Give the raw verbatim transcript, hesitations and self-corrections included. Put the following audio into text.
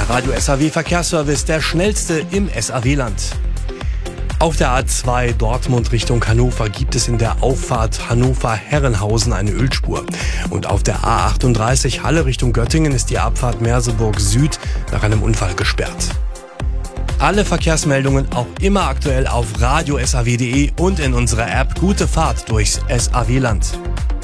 Der Radio S A W Verkehrsservice, der schnellste im S A W-Land. Auf der A zwei Dortmund Richtung Hannover gibt es in der Auffahrt Hannover-Herrenhausen eine Ölspur. Und auf der A achtunddreißig Halle Richtung Göttingen ist die Abfahrt Merseburg Süd nach einem Unfall gesperrt. Alle Verkehrsmeldungen auch immer aktuell auf radio S A W punkt de und in unserer App Gute Fahrt durchs S A W-Land.